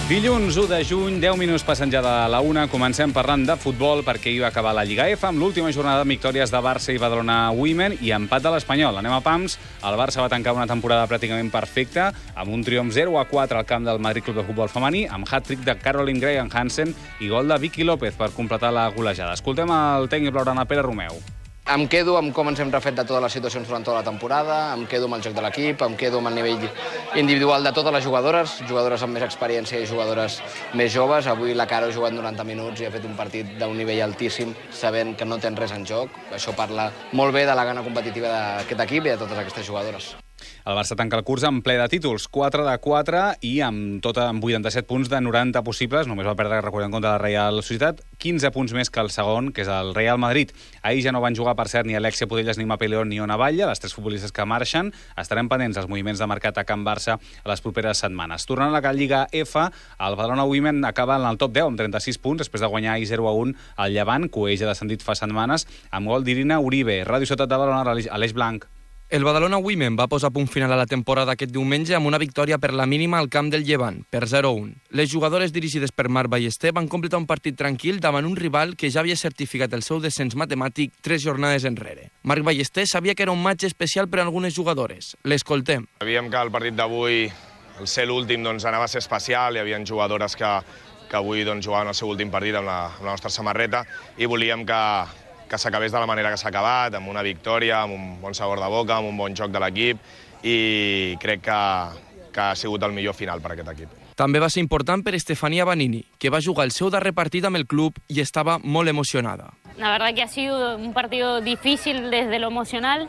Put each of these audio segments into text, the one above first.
Dilluns 1 de juny, 10 minuts passen ja de la 1. Comencem parlant de futbol perquè hi va acabar la Lliga F amb l'última jornada amb victòries de Barça i Badalona Women i empat de l'Espanyol. Anem a pams. El Barça va tancar una temporada pràcticament perfecta amb un triomf 0-4 al camp del Madrid Club de Futbol Femení amb hat-trick de Caroline Graham Hansen i gol de Vicky López per completar la golejada. Escoltem el tècnic blaugrana Pere Romeu. Em quedo amb com ens hem refet de totes les situacions durant tota la temporada, em quedo amb el joc de l'equip, em quedo amb el nivell individual de totes les jugadores amb més experiència i jugadores més joves. Avui la Caro ha jugat 90 minuts i ha fet un partit d'un nivell altíssim, sabent que no té res en joc. Això parla molt bé de la gana competitiva d'aquest equip i de totes aquestes jugadores. El Barça tanca el curs en ple de títols, 4 de 4 i amb 87 punts de 90 possibles. Només va perdre, recordem, contra la Real Societat, 15 punts més que el segon, que és el Real Madrid. Ahir ja no van jugar, per cert, ni Alexia Putellas, ni Mape León, ni Ona Batlle, les tres futbolistes que marxen. Estarem pendents dels moviments de mercat a Can Barça a les properes setmanes. Tornant a la Lliga F, el Badalona Women acaba en el top 10 amb 36 punts, després de guanyar 0-1 al Llevant, que ell ja ha descendit fa setmanes, amb gol d'Irina Uribe. Ràdio Ciutat de Badalona, Aleix Blanc. El Badalona Women va posar punt final a la temporada aquest diumenge amb una victòria per la mínima al camp del Llevant, per 0-1. Les jugadores dirigides per Marc Ballester van completar un partit tranquil davant un rival que ja havia certificat el seu descens matemàtic 3 jornades enrere. Marc Ballester sabia que era un match especial per a algunes jugadores. L'escoltem. Sabíem que el partit d'avui, el ser l'últim, anava a ser especial. Hi havia jugadores que avui jugaven el seu últim partit amb la nostra samarreta i volíem que s'acabés de la manera que s'ha acabat, amb una victòria, amb un bon sabor de boca, amb un bon joc de l'equip, i crec que ha sigut el millor final per a aquest equip. També va ser important per Estefania Banini, que va jugar el seu darrer partit amb el club i estava molt emocionada. La verdad que ha sido un partido difícil desde lo emocional.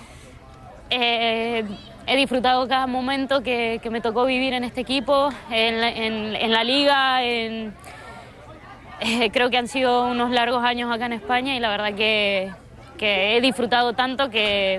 He disfrutado cada momento que me tocó vivir en este equipo, en la liga, creo que han sido unos largos años acá en España y la verdad que he disfrutado tanto que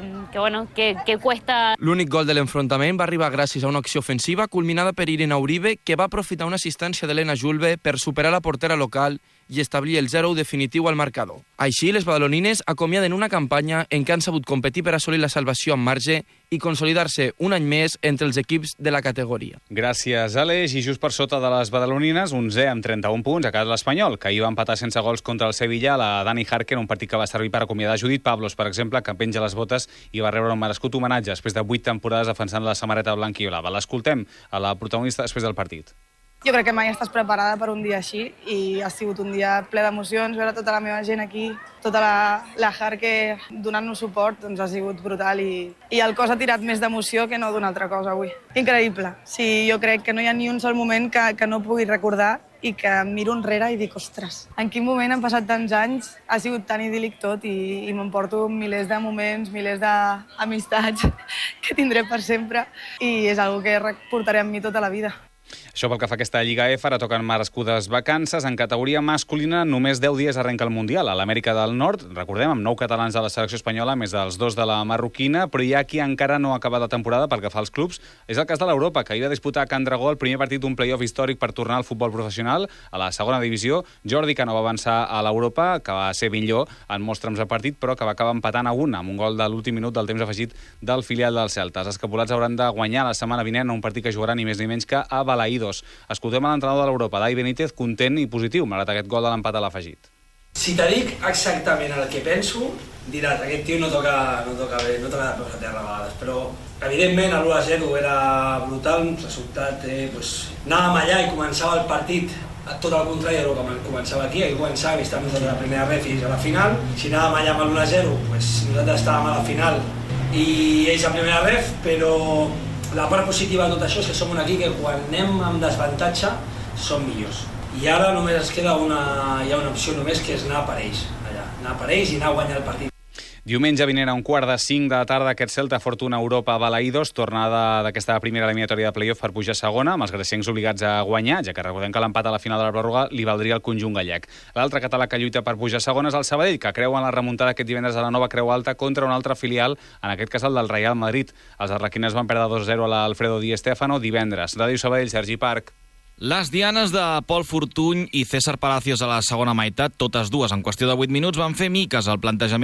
cuesta. L'únic gol de l'enfrontament va arribar gràcies a una acció ofensiva culminada per Irina Uribe, que va aprofitar una assistència d'Helena Julve per superar la portera local i establir el 0-1 definitiu al marcador. Així, les badalonines acomiaden una campanya en què han sabut competir per assolir la salvació amb marge i consolidar-se un any més entre els equips de la categoria. Gràcies, Aleix. I just per sota de les badalonines, 11 amb 31 punts, a casa de l'Espanyol, que ahir va empatar sense gols contra el Sevilla, la Dani Harker, un partit que va servir per acomiadar Judit Pablos, per exemple, que penja les botes i va rebre un merescut homenatge després de 8 temporades defensant la samarreta blanca i blava. L'escoltem a la protagonista després del partit. Jo crec que mai estàs preparada per un dia així i ha sigut un dia ple d'emocions. Veure tota la meva gent aquí, tota la Harker donant-nos suport, doncs ha sigut brutal i el cos ha tirat més d'emoció que no d'una altra cosa avui. Increïble. Sí, jo crec que no hi ha ni un sol moment que no pugui recordar i que em miro enrere i dic, ostres, en quin moment han passat tants anys, ha sigut tan idíl·lic tot i m'emporto milers de moments, milers d'amistats que tindré per sempre i és una cosa que portaré amb mi tota la vida. Això pel que fa a aquesta Lliga F, ara toquen merescudes vacances. En categoria masculina, només 10 dies arrenca el Mundial. A l'Amèrica del Nord, recordem, amb 9 catalans de la selecció espanyola, més dels 2 de la marroquina, però hi ha qui encara no ha acabat la temporada pel que fa als clubs. És el cas de l'Europa, que ahir va disputar a Can Dragó el primer partit d'un play-off històric per tornar al futbol professional a la segona divisió. Jordi Cano va avançar a l'Europa, que va ser millor en molts trams de partit, però que va acabar empatant a 1 amb un gol de l'últim minut del temps afegit del filial del Celta. Els escapulats hauran de guanyar la setmana vinent a un partit que jugarà ni més ni menys que a Balaïdos. Escoltem a l'entrenador de l'Europa, Dai Benítez, content i positiu, malgrat aquest gol de l'empat a l'afegit. Si te dic exactament el que penso, diràs, aquest tio no toca bé, no toca de peus a terra a vegades, però evidentment l'1-0 era brutal, el resultat, anàvem allà i començava el partit tot el contrari del que començava aquí, començava i estàvem des de la primera ref fins a la final. Si anàvem allà amb l'1-0, nosaltres estàvem a la final i ells a primera ref, però la part positiva de tot això és que som un equip que quan anem amb desavantatge som millors. I ara només ens queda hi ha una opció només, que és anar per ells, anar per ells i anar a guanyar el partit. Diumenge vinent a 4:45 de la tarda aquest Celta Fortuna Europa Balaïdos, tornada d'aquesta primera eliminatòria de play-off per pujar segona, amb els graciencs obligats a guanyar, ja que recordem que l'empat a la final de la pròrroga li valdria el conjunt gallec. L'altre català que lluita per pujar segona és el Sabadell, que creu en la remuntada aquest divendres a la Nova Creu Alta contra un altre filial, en aquest cas el del Real Madrid. Els arlequines van perdre 2-0 a l'Alfredo Di Stéfano divendres. Ràdio Sabadell, Sergi Parc. Les dianes de Pol Fortuny i César Palacios a la segona meitat, totes dues en qüestió de 8 minuts, van fer miques al plantejament